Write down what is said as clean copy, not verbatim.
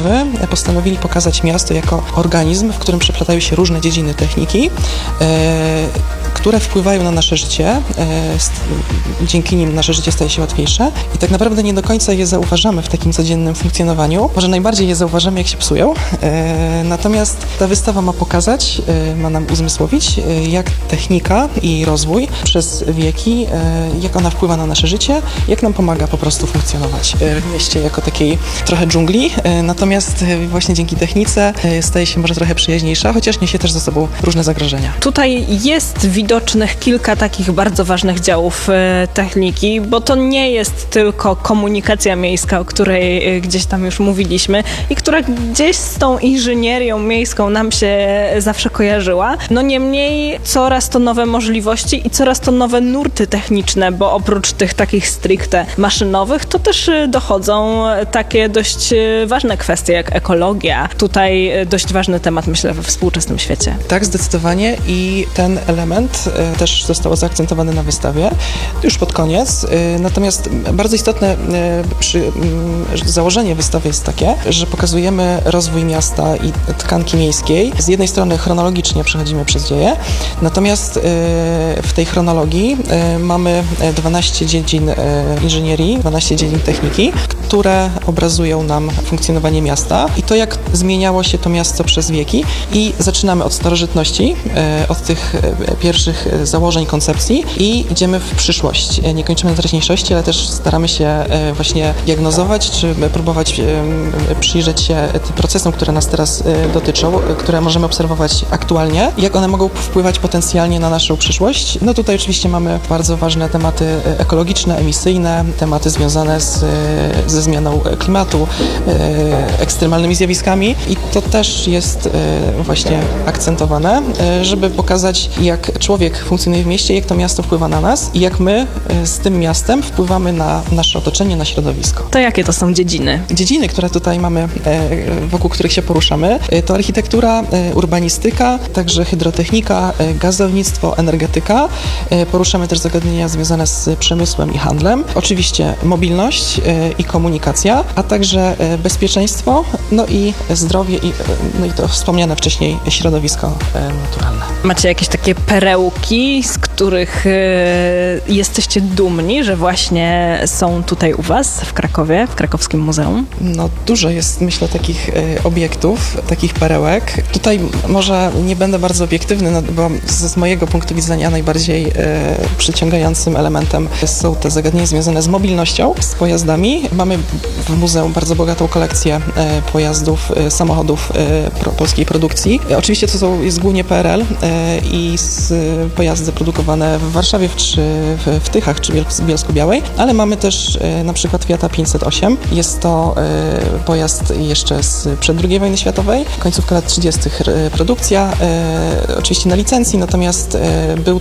wystawy postanowili pokazać miasto jako organizm, w którym przeplatają się różne dziedziny techniki, które wpływają na nasze życie. Dzięki nim nasze życie staje się łatwiejsze i tak naprawdę nie do końca je zauważamy w takim codziennym funkcjonowaniu. Może najbardziej je zauważamy, jak się psują. Natomiast ta wystawa ma pokazać, ma nam uzmysłowić, jak technika i rozwój przez wieki, jak ona wpływa na nasze życie, jak nam pomaga po prostu funkcjonować w mieście jako takiej trochę dżungli. Natomiast właśnie dzięki technice staje się może trochę przyjaźniejsza, chociaż niesie też ze sobą różne zagrożenia. Tutaj jest widocznych kilka takich bardzo ważnych działów techniki, bo to nie jest tylko komunikacja miejska, o której gdzieś tam już mówiliśmy i która gdzieś z tą inżynierią miejską nam się zawsze kojarzyła. No niemniej coraz to nowe możliwości i coraz to nowe nurty techniczne, bo oprócz tych takich stricte maszynowych, to też dochodzą takie dość ważne kwestie jak ekologia. Tutaj dość ważny temat, myślę, we współczesnym świecie. Tak, zdecydowanie i ten element też został zaakcentowany na wystawie już pod koniec. Natomiast bardzo istotne założenie wystawy jest takie, że pokazujemy rozwój miasta i tkanki miejskiej. Z jednej strony chronologicznie przechodzimy przez dzieje, natomiast w tej chronologii mamy 12 dziedzin inżynierii, 12 dziedzin techniki, które obrazują nam funkcjonowanie miasta i to, jak zmieniało się to miasto przez wieki. I zaczynamy od starożytności, od tych pierwszych założeń, koncepcji i idziemy w przyszłość. Nie kończymy na teraźniejszości, ale też staramy się właśnie diagnozować, czy próbować przyjrzeć się tym procesom, które nas teraz dotyczą, które możemy obserwować aktualnie, jak one mogą wpływać potencjalnie na naszą przyszłość. No tutaj oczywiście mamy bardzo ważne tematy ekologiczne, emisyjne, tematy związane ze zmianą klimatu, ekstremalnymi zjawiskami i to też jest właśnie akcentowane, żeby pokazać, jak człowiek funkcjonuje w mieście, jak to miasto wpływa na nas i jak my z tym miastem wpływamy na nasze otoczenie, na środowisko. To jakie to są dziedziny? Dziedziny, które tutaj mamy, wokół których się poruszamy, to architektura, urbanistyka, także hydrotechnika, gazownictwo, energetyka. Poruszamy też zagadnienia związane z przemysłem i handlem. Oczywiście mobilność i komunikacja, a także bezpieczeństwo, no i zdrowie no i to wspomniane wcześniej środowisko naturalne. Macie jakieś takie perełki, z których jesteście dumni, że właśnie są tutaj u was w Krakowie, w Krakowskim Muzeum? No dużo jest, myślę, takich obiektów, takich perełek. Tutaj może nie będę bardzo obiektywny, no, bo z mojego punktu widzenia najbardziej przyciągającym elementem są te zagadnienia związane z mobilnością, z pojazdami. Mamy w muzeum bardzo bogatą kolekcję pojazdów, samochodów polskiej produkcji. Oczywiście to jest głównie PRL i pojazdy produkowane w Warszawie czy w Tychach czy w Bielsku-Białej, ale mamy też na przykład Fiata 508. Jest to pojazd jeszcze sprzed II wojny światowej, końcówka lat 30. produkcja, oczywiście na licencji, natomiast był